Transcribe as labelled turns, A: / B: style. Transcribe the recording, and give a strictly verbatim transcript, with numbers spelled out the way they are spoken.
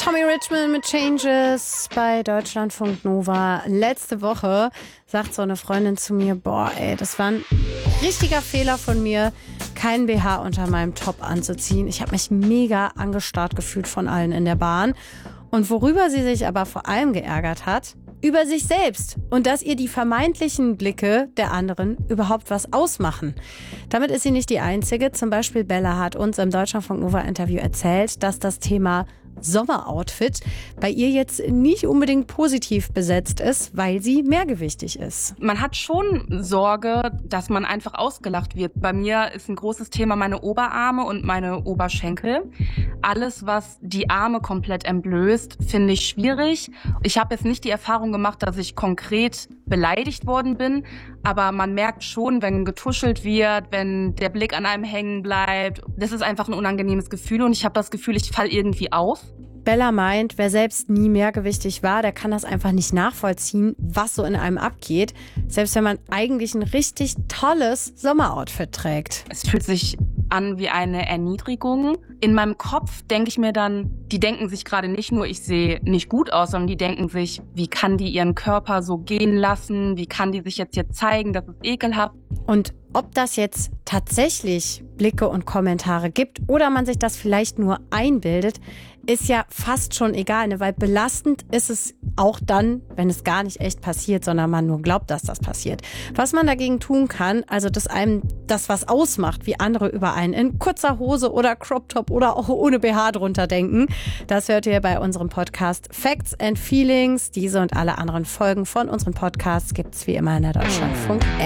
A: Tommy Richman mit Changes bei Deutschlandfunk Nova. Letzte Woche sagt so eine Freundin zu mir, boah ey, das war ein richtiger Fehler von mir, keinen B H unter meinem Top anzuziehen. Ich habe mich mega angestarrt gefühlt von allen in der Bahn. Und worüber sie sich aber vor allem geärgert hat, über sich selbst und dass ihr die vermeintlichen Blicke der anderen überhaupt was ausmachen. Damit ist sie nicht die Einzige. Zum Beispiel Bella hat uns im Deutschlandfunk Nova Interview erzählt, dass das Thema Sommeroutfit bei ihr jetzt nicht unbedingt positiv besetzt ist, weil sie mehrgewichtig ist.
B: Man hat schon Sorge, dass man einfach ausgelacht wird. Bei mir ist ein großes Thema meine Oberarme und meine Oberschenkel. Alles, was die Arme komplett entblößt, finde ich schwierig. Ich habe jetzt nicht die Erfahrung gemacht, dass ich konkret beleidigt worden bin, aber man merkt schon, wenn getuschelt wird, wenn der Blick an einem hängen bleibt. Das ist einfach ein unangenehmes Gefühl und ich habe das Gefühl, ich falle irgendwie auf.
A: Bella meint, wer selbst nie mehrgewichtig war, der kann das einfach nicht nachvollziehen, was so in einem abgeht, selbst wenn man eigentlich ein richtig tolles Sommeroutfit trägt.
B: Es fühlt sich an wie eine Erniedrigung. In meinem Kopf denke ich mir dann, die denken sich gerade nicht nur, ich sehe nicht gut aus, sondern die denken sich, wie kann die ihren Körper so gehen lassen? Wie kann die sich jetzt hier zeigen? Das ist ekelhaft.
A: Und ob das jetzt tatsächlich Blicke und Kommentare gibt oder man sich das vielleicht nur einbildet, ist ja fast schon egal, ne? Weil belastend ist es auch dann, wenn es gar nicht echt passiert, sondern man nur glaubt, dass das passiert. Was man dagegen tun kann, also dass einem das was ausmacht, wie andere über einen in kurzer Hose oder Crop Top oder auch ohne B H drunter denken, das hört ihr bei unserem Podcast Facts and Feelings. Diese und alle anderen Folgen von unseren Podcasts gibt's wie immer in der Deutschlandfunk